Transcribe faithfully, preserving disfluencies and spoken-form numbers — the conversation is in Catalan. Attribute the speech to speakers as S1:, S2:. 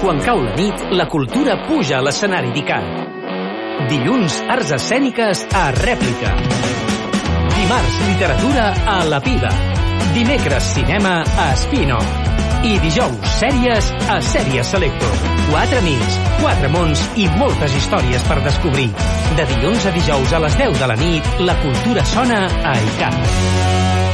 S1: Quan cau la nit, la cultura puja a l'escenari d'ICAT. Dilluns, arts escèniques a Rèplica. Dimarts, literatura a La Piba. Dimecres, cinema a Spin-off. I dijous, sèries a Sèries Selector. Quatre nits, quatre mons i moltes històries per descobrir. De dilluns a dijous a les deu de la nit, la cultura sona a ICAT.